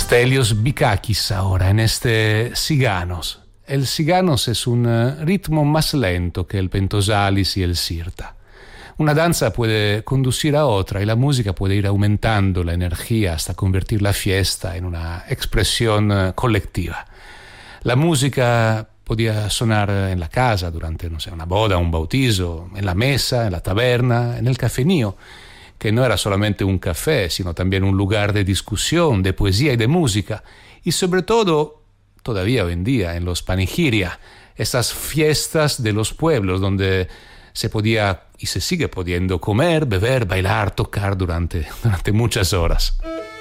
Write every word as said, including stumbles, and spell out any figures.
Stelios Bikakis ahora en este Siganos. El Siganos es un ritmo más lento que el pentosalis y el sirta. Una danza puede conducir a otra y la música puede ir aumentando la energía hasta convertir la fiesta en una expresión colectiva. La música podía sonar en la casa durante, no sé, una boda, un bautizo, en la mesa, en la taberna, en el cafenío, que no era solamente un café, sino también un lugar de discusión, de poesía y de música, y sobre todo, todavía hoy en día, en los panegíria, estas fiestas de los pueblos donde se podía y se sigue pudiendo comer, beber, bailar, tocar durante, durante muchas horas.